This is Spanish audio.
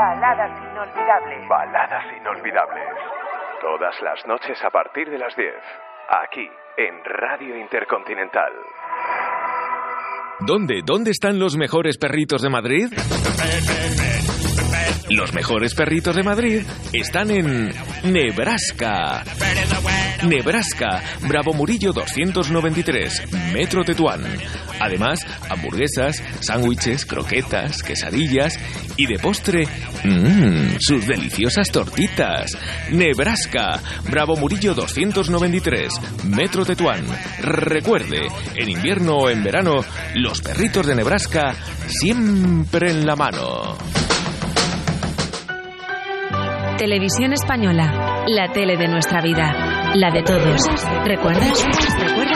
Baladas inolvidables. Baladas inolvidables. Todas las noches a partir de las 10. Aquí, en Radio Intercontinental. ¿Dónde están los mejores perritos de Madrid? Los mejores perritos de Madrid están en Nebraska. Nebraska, Bravo Murillo 293, Metro Tetuán. Además, hamburguesas, sándwiches, croquetas, quesadillas y de postre, sus deliciosas tortitas. Nebraska, Bravo Murillo 293, Metro Tetuán. Recuerde, en invierno o en verano, los perritos de Nebraska siempre en la mano. Televisión Española, la tele de nuestra vida, la de todos. ¿Recuerdas?